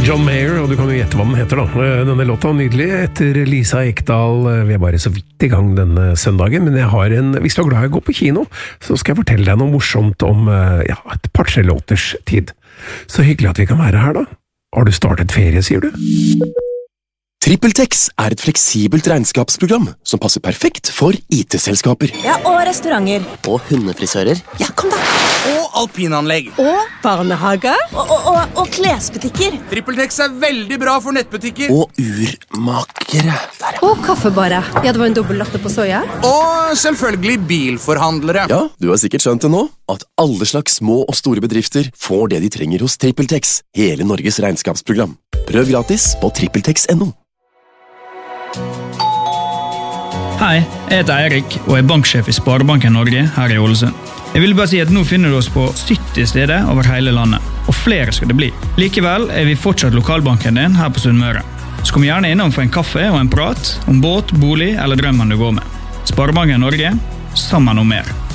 John Mayer, og du kan jo gjette hva den heter da. Denne låta er nydelig etter Lisa Ekdahl. Vi er bare så vidt i gang denne søndagen, men jeg har hvis du er glad i å gå på kino, så skal jeg fortelle deg noe morsomt om et par-tre låters tid. Så hyggelig at vi kan være her da. Har du startet ferie, sier du? TrippelTex er et fleksibelt regnskapsprogram som passer perfekt for IT-selskaper. Ja, og restauranter. Og hundefrisører. Ja, kom da. Og alpinanlegg. Og barnehager. Og klesbutikker. TrippelTex er veldig bra for nettbutikker. Og urmakere. Og kaffebarer. Ja, det var en dobbelt latte på soja. Og selvfølgelig bilforhandlere. Ja, du har sikkert skjønt det nå, at alle slags små og store bedrifter får det de trenger hos TrippelTex, hele Norges regnskapsprogram. Prøv gratis på trippeltex.no. Hei, jeg heter Eirik og er banksjef i Sparebanken Norge her i Ålesund. Jeg vil bare si at nå finner du oss på 70 steder over hele landet, og flere skal det bli. Likevel er vi fortsatt lokalbanken din her på Sunnmøre. Så kom gjerne innom for en kaffe og en prat om båt, bolig eller drømmen du går med. Sparebanken Norge, sammen om mer.